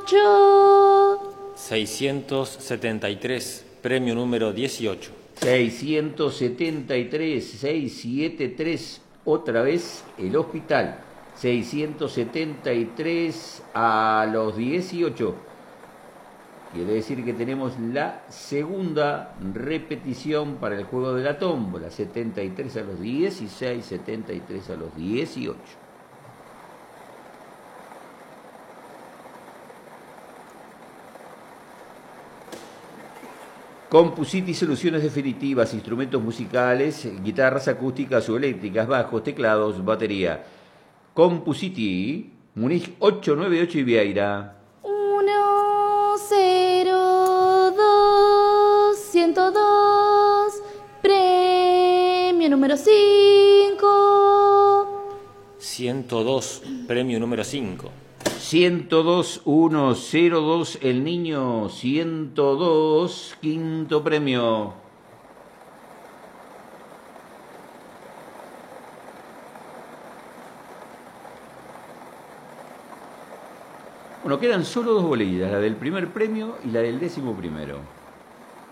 673, premio número 18. 673, 673, otra vez el hospital. 673 a los 18. Quiere decir que tenemos la segunda repetición para el juego de la tómbola. 73 a los 16, 73 a los 18. Compusiti Soluciones Definitivas, instrumentos musicales, guitarras acústicas o eléctricas, bajos, teclados, batería. Compusiti, Múnich 898 y Vieira. 102, premio número 5. 102, premio número 5. 102, 102, el niño. 102, quinto premio. Bueno, quedan solo dos bolitas, la del primer premio y la del 11º.